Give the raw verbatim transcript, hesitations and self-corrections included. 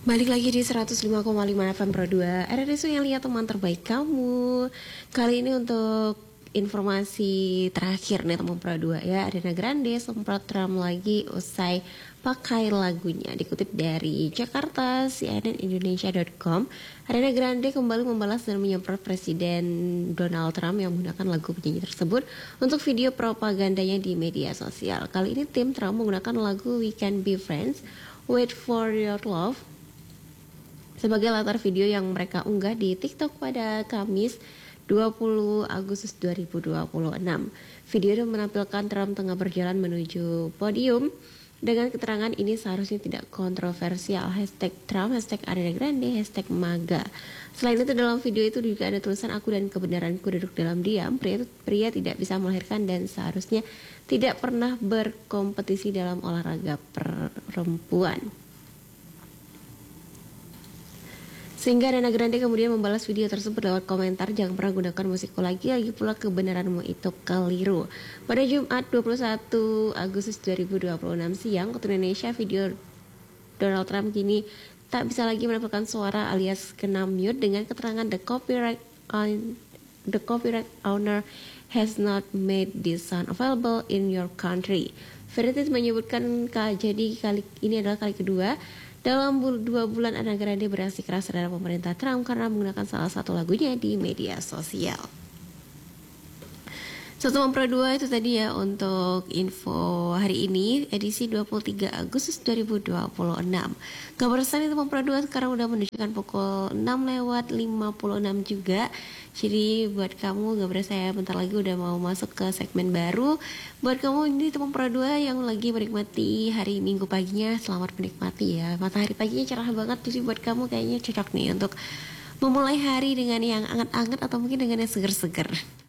Balik lagi di seratus lima koma lima F M Pro dua R R S U yang lihat teman terbaik kamu. Kali ini untuk informasi terakhir nih teman Pro dua ya. Ariana Grande semprot Trump lagi usai pakai lagunya. Dikutip dari Jakarta C N N Indonesia dot com, Ariana Grande kembali membalas dan menyemprot Presiden Donald Trump yang menggunakan lagu penyanyi tersebut untuk video propagandanya di media sosial. Kali ini tim Trump menggunakan lagu We Can Be Friends, Wait for Your Love sebagai latar video yang mereka unggah di TikTok pada Kamis dua puluh Agustus dua ribu dua puluh enam. Video itu menampilkan Trump tengah berjalan menuju podium dengan keterangan ini seharusnya tidak kontroversial. Hashtag Trump, hashtag Ariana Grande, hashtag MAGA. Selain itu dalam video itu juga ada tulisan aku dan kebenaranku duduk dalam diam. Pria, pria tidak bisa melahirkan dan seharusnya tidak pernah berkompetisi dalam olahraga perempuan. Sehingga Ariana Grande kemudian membalas video tersebut lewat komentar, jangan pernah gunakan musikku lagi, lagi pula kebenaranmu itu keliru. Pada Jumat dua puluh satu Agustus dua ribu dua puluh enam siang, waktu Indonesia, video Donald Trump kini tak bisa lagi menampilkan suara alias kena mute dengan keterangan the copyright on, the copyright owner has not made this sound available in your country. Veritas menyebutkan jadi kali ini adalah kali kedua dalam dua bulan Ariana Grande beraksi keras terhadap pemerintah Trump karena menggunakan salah satu lagunya di media sosial. Satu Pro dua itu tadi ya untuk info hari ini edisi dua puluh tiga Agustus dua ribu dua puluh enam. Kabar besar itu Pro dua sekarang udah menunjukkan pukul enam lewat lima puluh enam juga. Jadi buat kamu gak berasa ya, bentar lagi udah mau masuk ke segmen baru. Buat kamu ini teman Pro dua yang lagi menikmati hari Minggu paginya, selamat menikmati ya. Matahari paginya cerah banget, jadi buat kamu kayaknya cocok nih untuk memulai hari dengan yang anget-anget atau mungkin dengan yang seger-seger.